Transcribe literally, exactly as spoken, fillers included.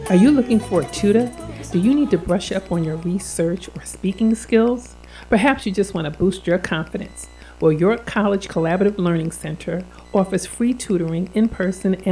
Are you looking for a tutor? Do you need to brush up on your research or speaking skills? Perhaps you just want to boost your confidence. Well, York College Collaborative Learning Center offers free tutoring in person and